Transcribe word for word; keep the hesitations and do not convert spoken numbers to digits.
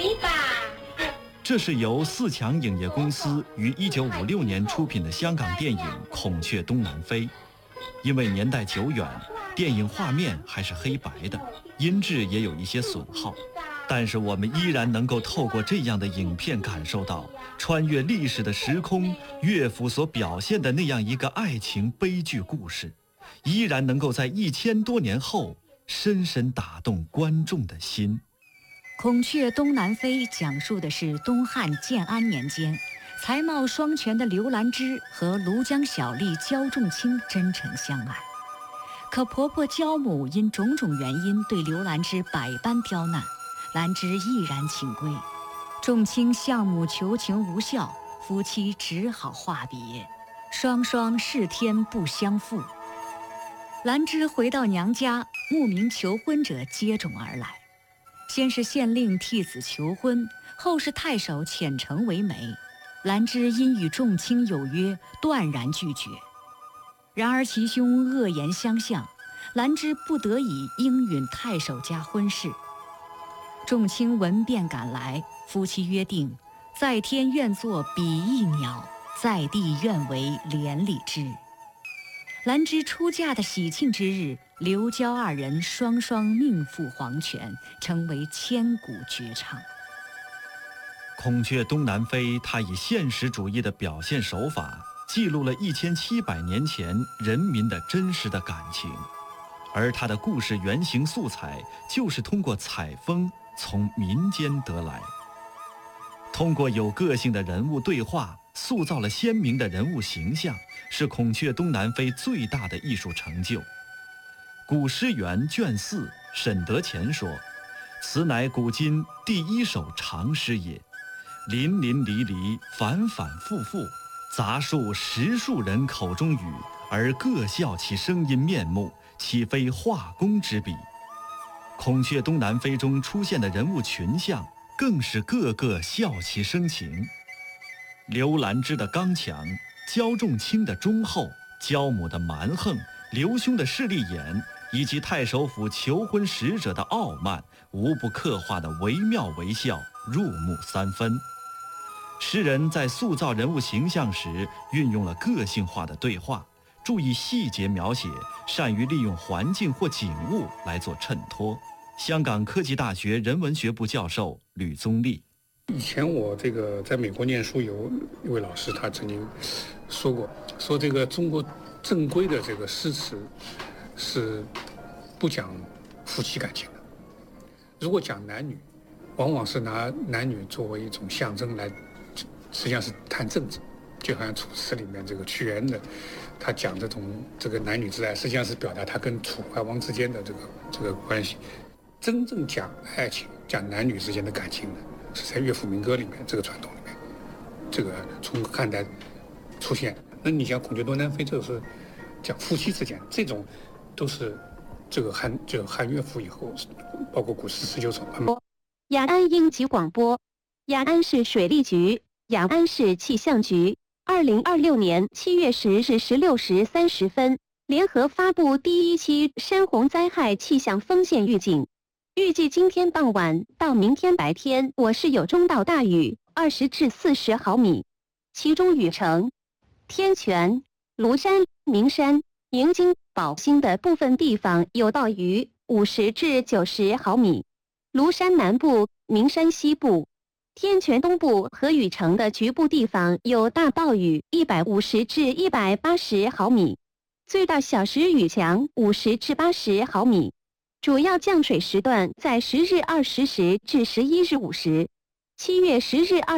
尾巴。 这是由四强影业公司于一九五六年出品的香港电影《孔雀东南飞》。因为年代久远，电影画面还是黑白的，音质也有一些损耗，但是我们依然能够透过这样的影片感受到穿越历史的时空，乐府所表现的那样一个爱情悲剧故事，依然能够在一千多年后深深打动观众的心。 孔雀东南飞讲述的是东汉建安年间，才貌双全的刘兰芝和庐江小吏焦仲卿真诚相爱，可婆婆焦母因种种原因对刘兰芝百般刁难，兰芝毅然请归。仲卿向母求情无效，夫妻只好话别，双双是天不相负。兰芝回到娘家，慕名求婚者接踵而来。先是县令替子求婚，后是太守遣城为媒。兰芝因与仲卿有约，断然拒绝。然而其兄恶言相向，兰芝不得已应允太守家婚事。仲卿闻便赶来，夫妻约定，在天愿作比翼鸟，在地愿为连理枝。兰芝出嫁的喜庆之日，刘焦二人双双命赴黄泉，成为千古绝唱。 孔雀东南飞，它以现实主义的表现手法，记录了一千七百年前人民的真实的感情，而它的故事原型素材就是通过采风从民间得来。通过有个性的人物对话，塑造了鲜明的人物形象，是孔雀东南飞最大的艺术成就。古诗源卷四，沈德潜说：“此乃古今第一首长诗也。淋淋漓漓，反反复复，杂述十数人口中语，而各效其声音面目，岂非画工之笔？”孔雀东南飞中出现的人物群像，更是个个笑其生情。刘兰芝的刚强，焦仲卿的忠厚，焦母的蛮横，刘兄的势利眼，以及太守府求婚使者的傲慢，无不刻画的惟妙惟肖，入木三分。诗人在塑造人物形象时，运用了个性化的对话，注意细节描写，善于利用环境或景物来做衬托。香港科技大学人文学部教授吕宗立： 以前我这个在美国念书，有一位老师他曾经说过，说这个中国正规的这个诗词是不讲夫妻感情的，如果讲男女，往往是拿男女作为一种象征来，实际上是谈政治，就好像楚辞里面这个屈原的，他讲这种这个男女之爱，实际上是表达他跟楚怀王之间的这个这个关系。真正讲爱情、讲男女之间的感情呢，是在乐府民歌里面这个传统里面，这个从汉代出现。那你像孔雀东南飞，这个是讲夫妻之间，这种都是这个汉就汉乐府以后，包括古诗十九首。 雅安应急广播，雅安市水利局、雅安市气象局，二零二六年七月十日十六时三十分，联合发布第一期山洪灾害气象风险预警。预计今天傍晚到明天白天，我市有中到大雨，二十至四十毫米，其中雨城、天泉、庐山、名山、迎津、宝兴的部分地方有暴雨，五十至九十毫米。庐山南部、名山西部、天泉东部和雨城的局部地方有大暴雨，一百五十至一百八十毫米，最大小时雨强五十至八十毫米。主要降水时段在十日二十时至十一日五时，七月十日二。